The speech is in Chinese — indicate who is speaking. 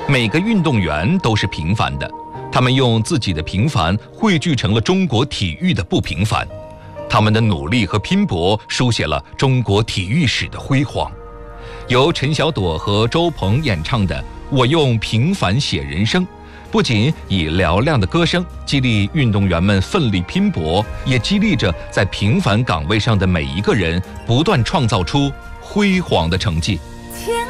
Speaker 1: 每个运动员都是平凡的，他们用自己的平凡汇聚成了中国体育的不平凡。他们的努力和拼搏书写了中国体育史的辉煌。由陈晓朵和周鹏演唱的《我用平凡写人生》，不仅以嘹亮的歌声激励运动员们奋力拼搏，也激励着在平凡岗位上的每一个人不断创造出辉煌的成绩。